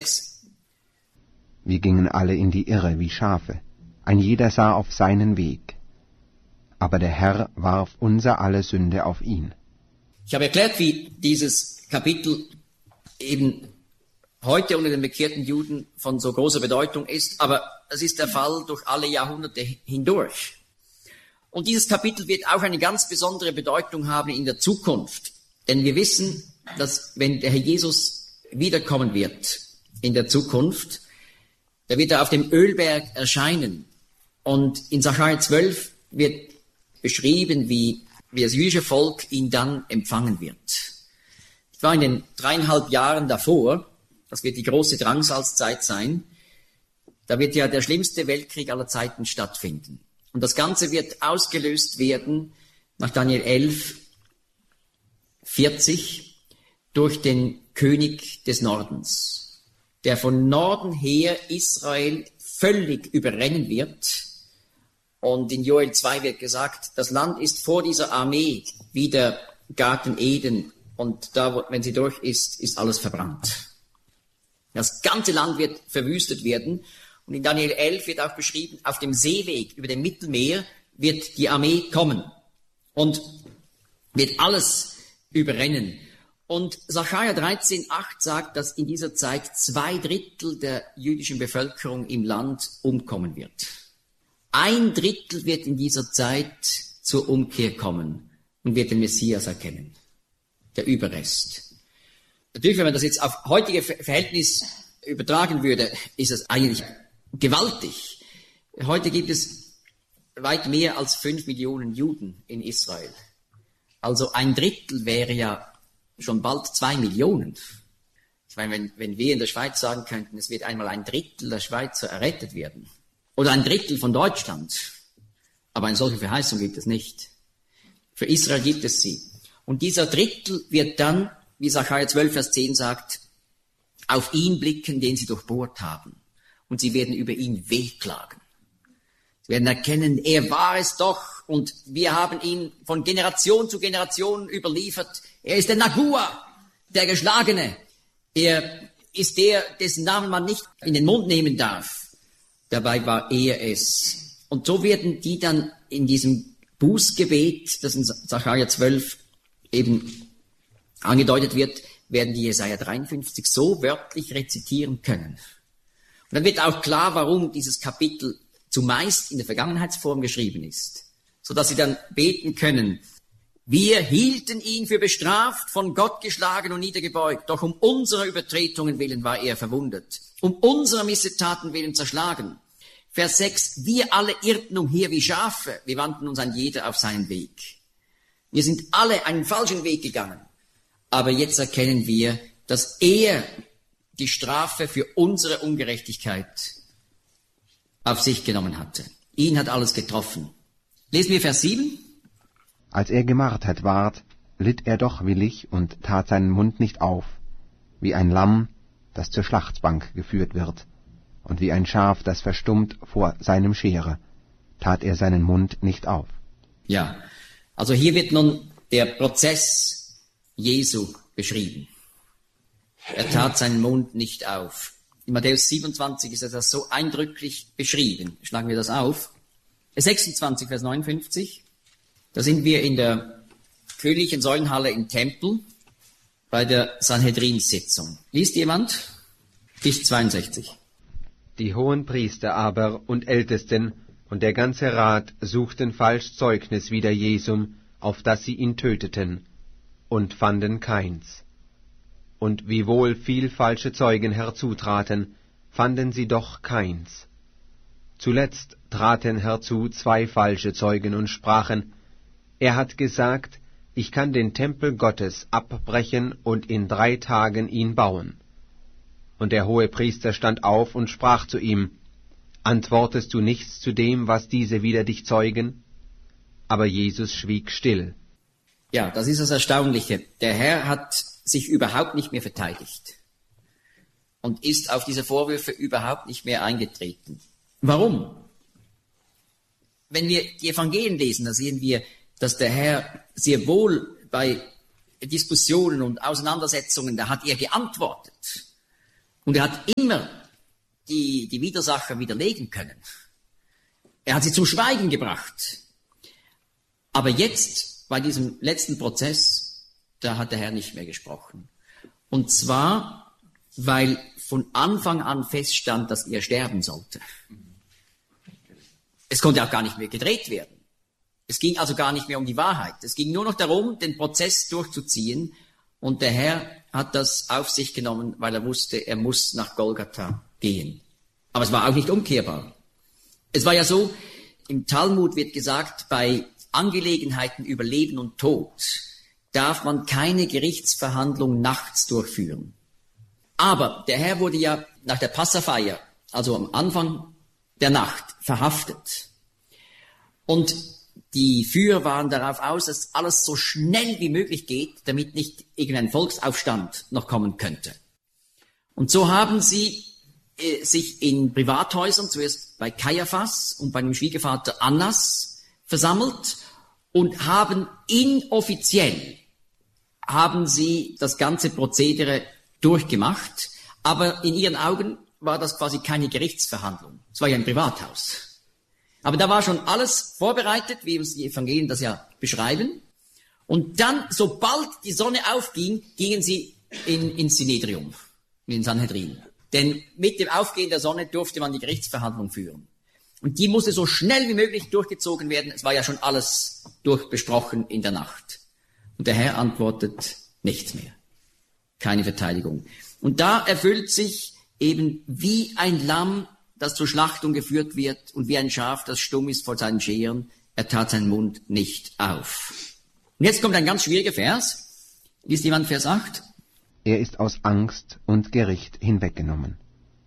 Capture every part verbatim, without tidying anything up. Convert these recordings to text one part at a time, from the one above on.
sechs. Wir gingen alle in die Irre wie Schafe, ein jeder sah auf seinen Weg. Aber der Herr warf unser aller Sünde auf ihn. Ich habe erklärt, wie dieses Kapitel eben heute unter den bekehrten Juden von so großer Bedeutung ist, aber es ist der Fall durch alle Jahrhunderte hindurch. Und dieses Kapitel wird auch eine ganz besondere Bedeutung haben in der Zukunft. Denn wir wissen, dass wenn der Herr Jesus wiederkommen wird in der Zukunft, da wird er auf dem Ölberg erscheinen. Und in Sacharja zwölf wird beschrieben, wie, wie das jüdische Volk ihn dann empfangen wird. Ich war in den dreieinhalb Jahren davor, das wird die große Drangsalzzeit sein, da wird ja der schlimmste Weltkrieg aller Zeiten stattfinden. Und das Ganze wird ausgelöst werden, nach Daniel elf, vierzig, durch den König des Nordens, der von Norden her Israel völlig überrennen wird. Und in Joel zwei wird gesagt, das Land ist vor dieser Armee wie der Garten Eden und da, wenn sie durch ist, ist alles verbrannt. Das ganze Land wird verwüstet werden. Und in Daniel elf wird auch beschrieben, auf dem Seeweg über dem Mittelmeer wird die Armee kommen und wird alles überrennen. Und Sacharja dreizehn acht sagt, dass in dieser Zeit zwei Drittel der jüdischen Bevölkerung im Land umkommen wird. Ein Drittel wird in dieser Zeit zur Umkehr kommen und wird den Messias erkennen. Der Überrest. Natürlich, wenn man das jetzt auf heutige Verhältnis übertragen würde, ist es eigentlich gewaltig. Heute gibt es weit mehr als fünf Millionen Juden in Israel. Also ein Drittel wäre ja schon bald zwei Millionen. Ich meine, wenn, wenn wir in der Schweiz sagen könnten, es wird einmal ein Drittel der Schweizer errettet werden. Oder ein Drittel von Deutschland. Aber eine solche Verheißung gibt es nicht. Für Israel gibt es sie. Und dieser Drittel wird dann, wie Sacharja zwölf, Vers zehn sagt, auf ihn blicken, den sie durchbohrt haben. Und sie werden über ihn wehklagen. Sie werden erkennen, er war es doch. Und wir haben ihn von Generation zu Generation überliefert. Er ist der Nagua, der Geschlagene. Er ist der, dessen Namen man nicht in den Mund nehmen darf. Dabei war er es. Und so werden die dann in diesem Bußgebet, das in Sacharja zwölf eben angedeutet wird, werden die Jesaja dreiundfünfzig so wörtlich rezitieren können. Und dann wird auch klar, warum dieses Kapitel zumeist in der Vergangenheitsform geschrieben ist, sodass sie dann beten können, wir hielten ihn für bestraft, von Gott geschlagen und niedergebeugt, doch um unserer Übertretungen willen war er verwundet, um unserer Missetaten willen zerschlagen. Vers sechs, wir alle irrten umher wie Schafe, wir wandten uns ein jeder auf seinen Weg. Wir sind alle einen falschen Weg gegangen, aber jetzt erkennen wir, dass er die Strafe für unsere Ungerechtigkeit auf sich genommen hatte. Ihn hat alles getroffen. Lesen wir Vers sieben. Als er gemartert ward, litt er doch willig und tat seinen Mund nicht auf, wie ein Lamm, das zur Schlachtbank geführt wird, und wie ein Schaf, das verstummt vor seinem Scherer, tat er seinen Mund nicht auf. Ja, also hier wird nun der Prozess Jesu beschrieben. Er tat seinen Mund nicht auf. In Matthäus siebenundzwanzig ist das so eindrücklich beschrieben. Schlagen wir das auf. sechsundzwanzig, Vers neunundfünfzig. Da sind wir in der königlichen Säulenhalle im Tempel bei der Sanhedrin-Sitzung. Liest jemand? Bis zweiundsechzig. Die Hohenpriester aber und Ältesten und der ganze Rat suchten falsch Zeugnis wider Jesum, auf dass sie ihn töteten, und fanden keins. Und wiewohl viel falsche Zeugen herzutraten, fanden sie doch keins. Zuletzt traten herzu zwei falsche Zeugen und sprachen, er hat gesagt, ich kann den Tempel Gottes abbrechen und in drei Tagen ihn bauen. Und der Hohepriester stand auf und sprach zu ihm, antwortest du nichts zu dem, was diese wider dich zeugen? Aber Jesus schwieg still. Ja, das ist das Erstaunliche. Der Herr hat sich überhaupt nicht mehr verteidigt und ist auf diese Vorwürfe überhaupt nicht mehr eingetreten. Warum? Wenn wir die Evangelien lesen, da sehen wir, dass der Herr sehr wohl bei Diskussionen und Auseinandersetzungen, da hat er geantwortet. Und er hat immer die, die Widersacher widerlegen können. Er hat sie zum Schweigen gebracht. Aber jetzt, bei diesem letzten Prozess, da hat der Herr nicht mehr gesprochen. Und zwar, weil von Anfang an feststand, dass er sterben sollte. Es konnte auch gar nicht mehr gedreht werden. Es ging also gar nicht mehr um die Wahrheit. Es ging nur noch darum, den Prozess durchzuziehen. Und der Herr hat das auf sich genommen, weil er wusste, er muss nach Golgatha gehen. Aber es war auch nicht umkehrbar. Es war ja so, im Talmud wird gesagt, bei Angelegenheiten über Leben und Tod darf man keine Gerichtsverhandlung nachts durchführen. Aber der Herr wurde ja nach der Passafeier, also am Anfang der Nacht, verhaftet. Und die Führer waren darauf aus, dass alles so schnell wie möglich geht, damit nicht irgendein Volksaufstand noch kommen könnte. Und so haben sie äh, sich in Privathäusern, zuerst bei Kaiaphas und bei dem Schwiegervater Annas, versammelt und haben inoffiziell, haben sie das ganze Prozedere durchgemacht, aber in ihren Augen war das quasi keine Gerichtsverhandlung. Es war ja ein Privathaus. Aber da war schon alles vorbereitet, wie uns die Evangelien das ja beschreiben. Und dann, sobald die Sonne aufging, gingen sie in, ins Synedrium, in den Sanhedrin. Denn mit dem Aufgehen der Sonne durfte man die Gerichtsverhandlung führen. Und die musste so schnell wie möglich durchgezogen werden. Es war ja schon alles durchbesprochen in der Nacht. Und der Herr antwortet nichts mehr. Keine Verteidigung. Und da erfüllt sich eben wie ein Lamm, das zur Schlachtung geführt wird, und wie ein Schaf, das stumm ist vor seinen Scheren, er tat seinen Mund nicht auf. Und jetzt kommt ein ganz schwieriger Vers. Liest jemand Vers acht? Er ist aus Angst und Gericht hinweggenommen.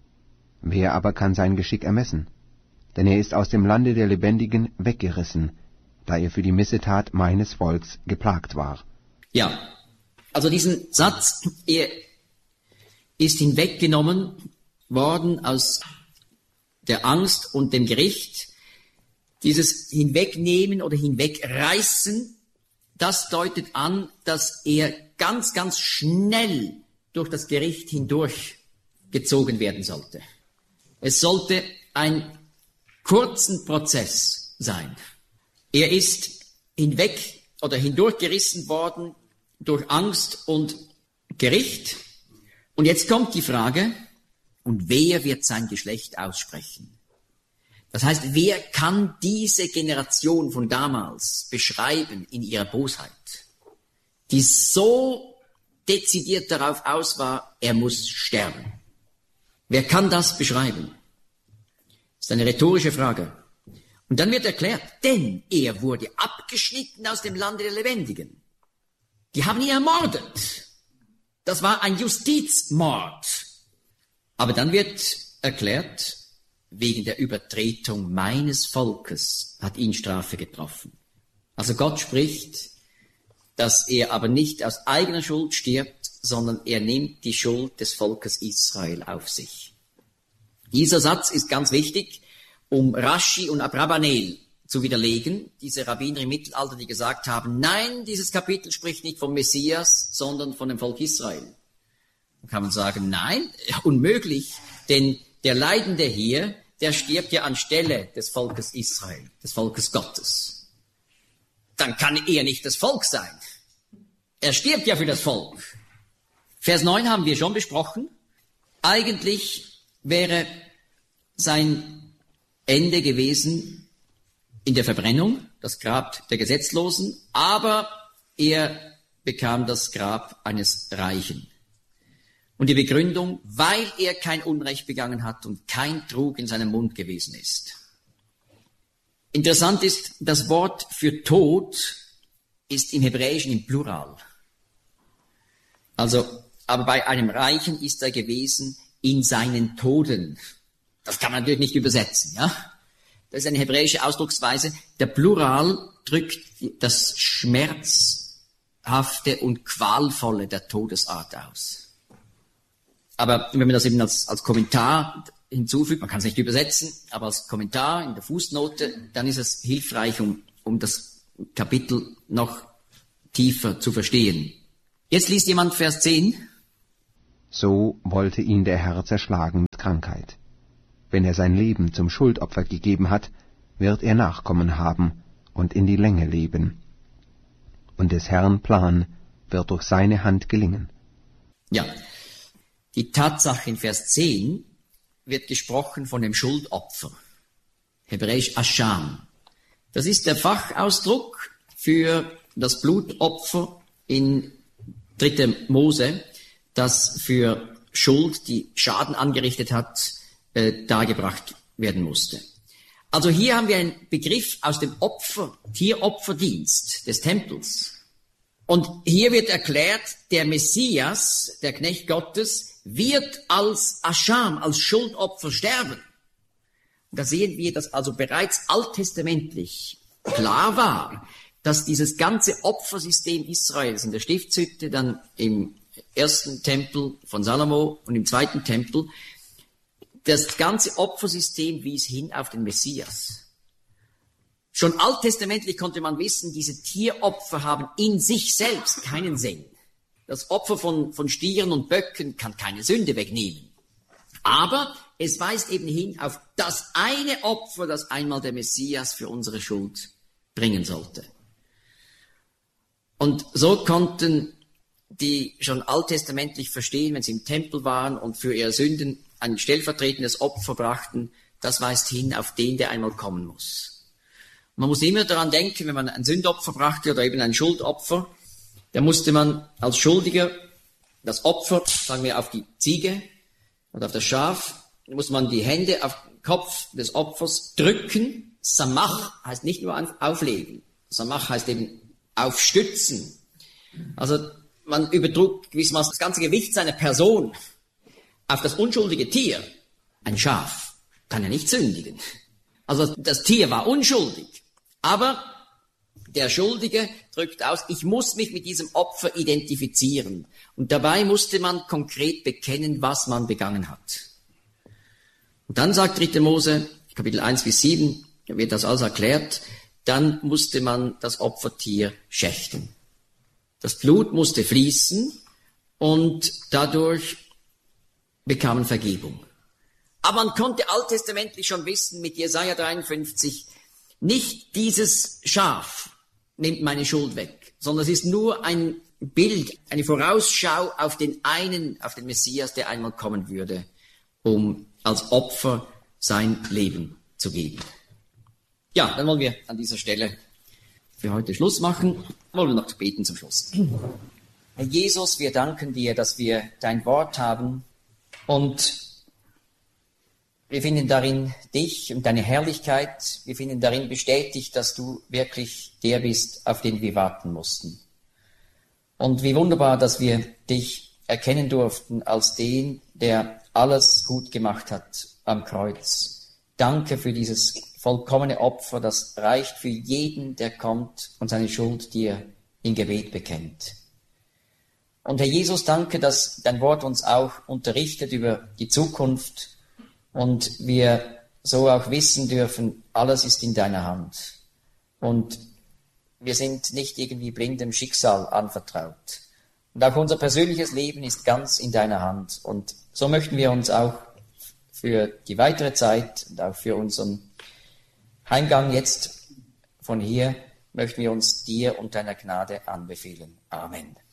Wer aber kann sein Geschick ermessen? Denn er ist aus dem Lande der Lebendigen weggerissen, da er für die Missetat meines Volks geplagt war. Ja, also diesen Satz, er ist hinweggenommen worden aus der Angst und dem Gericht. Dieses Hinwegnehmen oder Hinwegreißen, das deutet an, dass er ganz, ganz schnell durch das Gericht hindurch gezogen werden sollte. Es sollte ein kurzen Prozess sein. Er ist hinweg oder hindurchgerissen worden durch Angst und Gericht. Und jetzt kommt die Frage, und wer wird sein Geschlecht aussprechen? Das heißt, wer kann diese Generation von damals beschreiben in ihrer Bosheit, die so dezidiert darauf aus war, er muss sterben? Wer kann das beschreiben? Das ist eine rhetorische Frage. Und dann wird erklärt, denn er wurde abgeschnitten aus dem Lande der Lebendigen. Die haben ihn ermordet. Das war ein Justizmord. Aber dann wird erklärt, wegen der Übertretung meines Volkes hat ihn Strafe getroffen. Also Gott spricht, dass er aber nicht aus eigener Schuld stirbt, sondern er nimmt die Schuld des Volkes Israel auf sich. Dieser Satz ist ganz wichtig, um Rashi und Abravanel zu widerlegen, diese Rabbiner im Mittelalter, die gesagt haben, nein, dieses Kapitel spricht nicht vom Messias, sondern von dem Volk Israel. Dann kann man sagen, nein, unmöglich, denn der Leidende hier, der stirbt ja anstelle des Volkes Israel, des Volkes Gottes. Dann kann er nicht das Volk sein. Er stirbt ja für das Volk. Vers neun haben wir schon besprochen. Eigentlich wäre sein Ende gewesen in der Verbrennung, das Grab der Gesetzlosen, aber er bekam das Grab eines Reichen. Und die Begründung, weil er kein Unrecht begangen hat und kein Trug in seinem Mund gewesen ist. Interessant ist, das Wort für Tod ist im Hebräischen im Plural. Also, aber bei einem Reichen ist er gewesen in seinen Toden. Das kann man natürlich nicht übersetzen, ja? Das ist eine hebräische Ausdrucksweise. Der Plural drückt das Schmerzhafte und Qualvolle der Todesart aus. Aber wenn man das eben als, als Kommentar hinzufügt, man kann es nicht übersetzen, aber als Kommentar in der Fußnote, dann ist es hilfreich, um, um das Kapitel noch tiefer zu verstehen. Jetzt liest jemand Vers zehn. so wollte ihn der Herr zerschlagen mit Krankheit. Wenn er sein Leben zum Schuldopfer gegeben hat, wird er Nachkommen haben und in die Länge leben. Und des Herrn Plan wird durch seine Hand gelingen. Ja, die Tatsache in Vers zehn wird gesprochen von dem Schuldopfer, hebräisch Ascham. Das ist der Fachausdruck für das Blutopfer in dritter Mose, das für Schuld, die Schaden angerichtet hat, äh, dargebracht werden musste. Also hier haben wir einen Begriff aus dem Opfer, Tieropferdienst des Tempels. Und hier wird erklärt, der Messias, der Knecht Gottes, wird als Ascham, als Schuldopfer sterben. Und da sehen wir, dass also bereits alttestamentlich klar war, dass dieses ganze Opfersystem Israels in der Stiftshütte, dann im ersten Tempel von Salomo und im zweiten Tempel, das ganze Opfersystem wies hin auf den Messias. Schon alttestamentlich konnte man wissen, diese Tieropfer haben in sich selbst keinen Sinn. Das Opfer von, von Stieren und Böcken kann keine Sünde wegnehmen. Aber es weist eben hin auf das eine Opfer, das einmal der Messias für unsere Schuld bringen sollte. Und so konnten die schon alttestamentlich verstehen, wenn sie im Tempel waren und für ihre Sünden ein stellvertretendes Opfer brachten, das weist hin auf den, der einmal kommen muss. Man muss immer daran denken, wenn man ein Sündopfer brachte oder eben ein Schuldopfer, da musste man als Schuldiger das Opfer, sagen wir, auf die Ziege oder auf das Schaf, da musste man die Hände auf den Kopf des Opfers drücken. Samach heißt nicht nur auflegen. Samach heißt eben aufstützen. Also man übertrug gewissermaßen das ganze Gewicht seiner Person auf das unschuldige Tier. Ein Schaf kann ja nicht sündigen. Also das Tier war unschuldig. Aber der Schuldige drückt aus, ich muss mich mit diesem Opfer identifizieren. Und dabei musste man konkret bekennen, was man begangen hat. Und dann sagt dritter Mose, Kapitel eins bis sieben, wird das alles erklärt, dann musste man das Opfertier schächten. Das Blut musste fließen und dadurch bekam man Vergebung. Aber man konnte alttestamentlich schon wissen, mit Jesaja dreiundfünfzig, nicht dieses Schaf nimmt meine Schuld weg, sondern es ist nur ein Bild, eine Vorausschau auf den einen, auf den Messias, der einmal kommen würde, um als Opfer sein Leben zu geben. Ja, dann wollen wir an dieser Stelle für heute Schluss machen. Wollen wir noch beten zum Schluss. Herr Jesus, wir danken dir, dass wir dein Wort haben und wir finden darin dich und deine Herrlichkeit. Wir finden darin bestätigt, dass du wirklich der bist, auf den wir warten mussten. Und wie wunderbar, dass wir dich erkennen durften als den, der alles gut gemacht hat am Kreuz. Danke für dieses vollkommene Opfer, das reicht für jeden, der kommt und seine Schuld dir in Gebet bekennt. Und Herr Jesus, danke, dass dein Wort uns auch unterrichtet über die Zukunft und wir so auch wissen dürfen, alles ist in deiner Hand. Und wir sind nicht irgendwie blindem Schicksal anvertraut. Und auch unser persönliches Leben ist ganz in deiner Hand. Und so möchten wir uns auch für die weitere Zeit und auch für unseren Heimgang jetzt von hier, möchten wir uns dir und deiner Gnade anbefehlen. Amen.